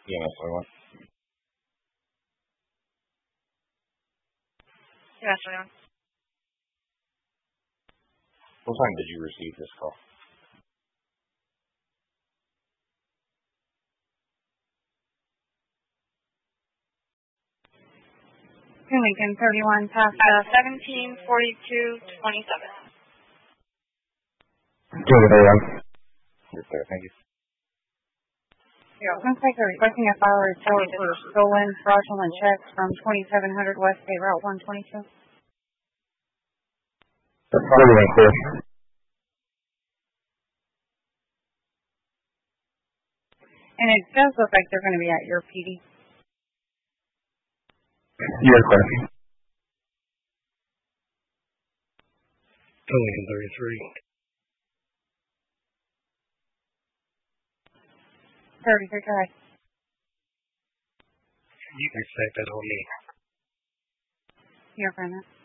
EMS 21. Yes, ma'am. What time did you receive this call? Lincoln 31 past 174227. Good, thank you. Yeah, looks like they're requesting a file report for stolen fraudulent checks from 2700 West State Route 122. That's probably clear. And it does look like they're going to be at your PD. You're clear. Lincoln 33. 33 guys. You can expect that on me. You're from it.